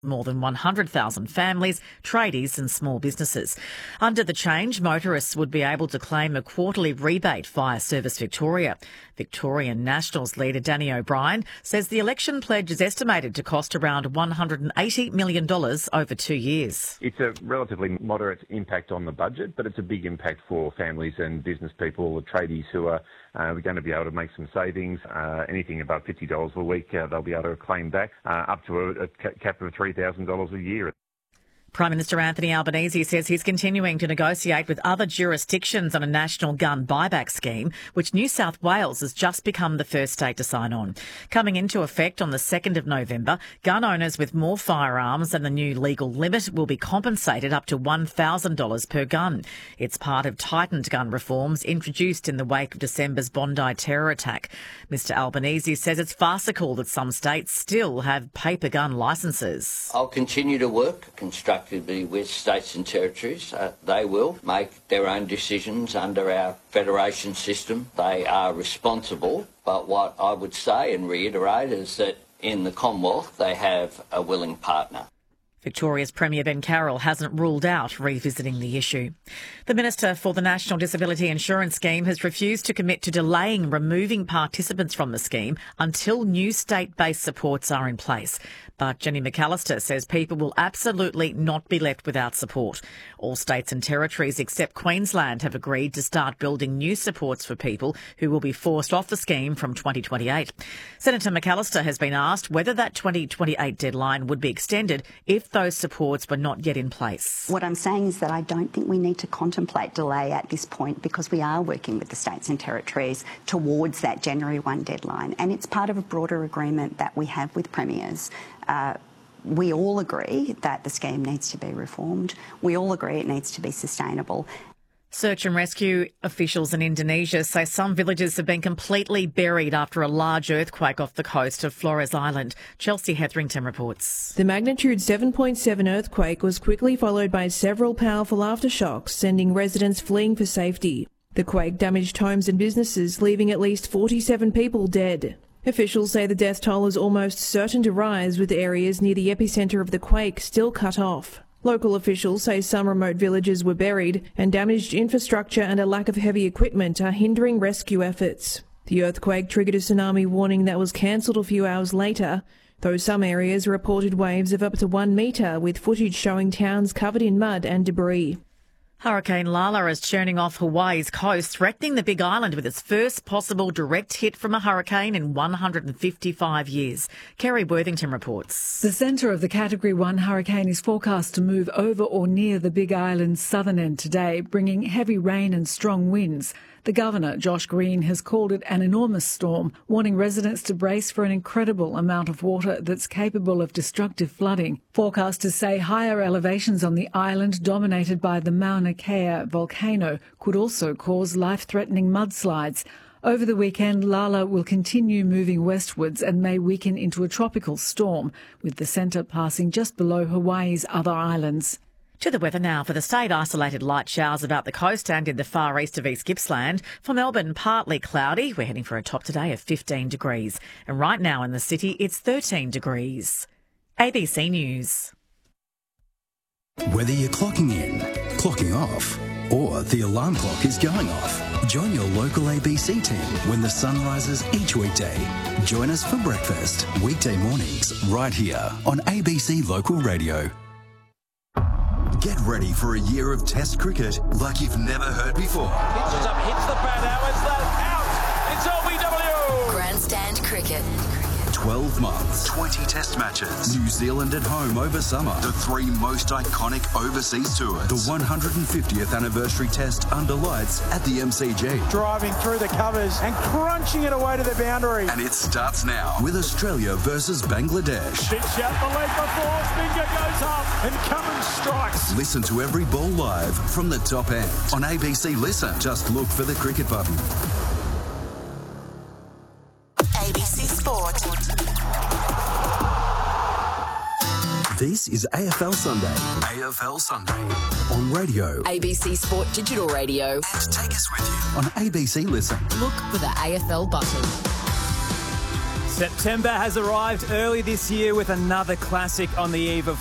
more than 100,000 families, tradies and small businesses. Under the change, motorists would be able to claim a quarterly rebate via Service Victoria. Victorian Nationals leader Danny O'Brien says the election pledge is estimated to cost around $180 million over 2 years. It's a relatively moderate impact on the budget, but it's a big impact for families and business people, the tradies who are going to be able to make some savings. Anything above $50 a week, they'll be able to claim back up to a cap of $3,000 a year. Prime Minister Anthony Albanese says he's continuing to negotiate with other jurisdictions on a national gun buyback scheme, which New South Wales has just become the first state to sign on. Coming into effect on the 2nd of November, gun owners with more firearms than the new legal limit will be compensated up to $1,000 per gun. It's part of tightened gun reforms introduced in the wake of December's Bondi terror attack. Mr Albanese says it's farcical that some states still have paper gun licences. I'll continue to work constructively with states and territories. They will make their own decisions under our federation system. They are responsible, but what I would say and reiterate is that in the Commonwealth they have a willing partner. Victoria's Premier Ben Carroll hasn't ruled out revisiting the issue. The Minister for the National Disability Insurance Scheme has refused to commit to delaying removing participants from the scheme until new state-based supports are in place. But Jenny McAllister says people will absolutely not be left without support. All states and territories except Queensland have agreed to start building new supports for people who will be forced off the scheme from 2028. Senator McAllister has been asked whether that 2028 deadline would be extended if those supports were not yet in place. What I'm saying is that I don't think we need to contemplate delay at this point because we are working with the states and territories towards that January 1 deadline, and it's part of a broader agreement that we have with premiers. We all agree that the scheme needs to be reformed. We all agree it needs to be sustainable. Search and rescue officials in Indonesia say some villages have been completely buried after a large earthquake off the coast of Flores Island. Chelsea Hetherington reports. The magnitude 7.7 earthquake was quickly followed by several powerful aftershocks, sending residents fleeing for safety. The quake damaged homes and businesses, leaving at least 47 people dead. Officials say the death toll is almost certain to rise, with areas near the epicentre of the quake still cut off. Local officials say some remote villages were buried and damaged infrastructure and a lack of heavy equipment are hindering rescue efforts. The earthquake triggered a tsunami warning that was cancelled a few hours later, though some areas reported waves of up to 1 metre, with footage showing towns covered in mud and debris. Hurricane Lala is churning off Hawaii's coast, threatening the Big Island with its first possible direct hit from a hurricane in 155 years. Kerry Worthington reports. The centre of the Category 1 hurricane is forecast to move over or near the Big Island's southern end today, bringing heavy rain and strong winds. The Governor, Josh Green, has called it an enormous storm, warning residents to brace for an incredible amount of water that's capable of destructive flooding. Forecasters say higher elevations on the island, dominated by the Mauna Kea volcano, could also cause life-threatening mudslides. Over the weekend, Lala will continue moving westwards and may weaken into a tropical storm, with the centre passing just below Hawaii's other islands. To the weather now. For the state, isolated light showers about the coast and in the far east of East Gippsland. For Melbourne, partly cloudy. We're heading for a top today of 15 degrees. And right now in the city, it's 13 degrees. ABC News. Whether you're clocking in, clocking off, or the alarm clock is going off, join your local ABC team when the sun rises each weekday. Join us for breakfast, weekday mornings, right here on ABC Local Radio. Get ready for a year of Test cricket like you've never heard before. Pitches up, hits the bat, now is that out? It's LBW! Grandstand cricket. 12 months, 20 Test matches, New Zealand at home over summer, the 3 most iconic overseas tours, the 150th anniversary Test under lights at the MCG. Driving through the covers and crunching it away to the boundary. And it starts now with Australia versus Bangladesh. Big shout the leg before, finger goes up and Cummins strikes. Listen to every ball live from the top end. On ABC Listen, just look for the cricket button. ABC Sport. This is AFL Sunday. AFL Sunday. On radio. ABC Sport Digital Radio. And take us with you on ABC Listen. Look for the AFL button. September has arrived early this year with another classic on the eve of